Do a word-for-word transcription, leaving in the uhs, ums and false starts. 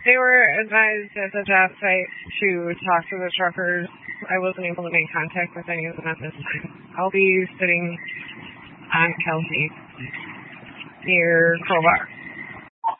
They were advised at the job site to talk to the truckers. I wasn't able to make contact with any of them at this time. I'll be sitting on Kelsey near Crowbar.